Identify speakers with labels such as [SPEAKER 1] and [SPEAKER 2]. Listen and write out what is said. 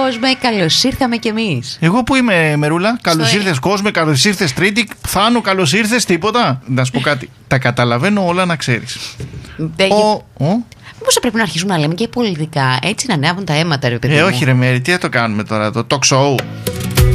[SPEAKER 1] κόσμε, καλώς ήρθαμε κι εμείς.
[SPEAKER 2] Εγώ που είμαι, Μερούλα? Καλώς ήρθες κόσμε, καλώς ήρθες Τρίτη. Θάνο, καλώς ήρθες, τίποτα. Να σου πω κάτι. Τα καταλαβαίνω όλα, να ξέρεις.
[SPEAKER 1] Μήπως πρέπει να αρχίσουμε να λέμε και πολιτικά, έτσι να ανέβουν τα αίματα, ρε παιδί μου?
[SPEAKER 2] Όχι ρε Μέρη, τι θα το κάνουμε τώρα, το talk show?